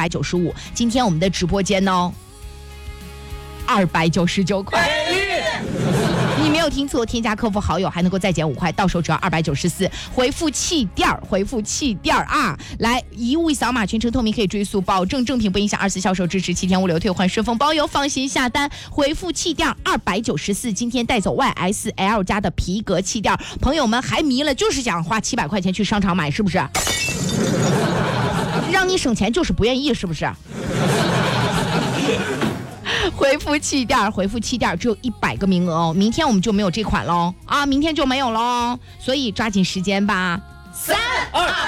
295，今天我们的直播间呢299块。你没有听错，添加客服好友还能够再减5块，到手只要294。回复气垫儿，回复气垫儿啊！来，一物一扫码，全程透明，可以追溯，保证正品不影响，24销售支持，7天物流退换，顺丰包邮，放心下单。回复气垫儿294，今天带走 YSL 家的皮革气垫儿，朋友们还迷了，就是想花700块钱去商场买，是不是？让你省钱就是不愿意，是不是？回复气垫，回复气垫，只有100个名额哦，明天我们就没有这款喽啊，明天就没有喽，所以抓紧时间吧。3、2。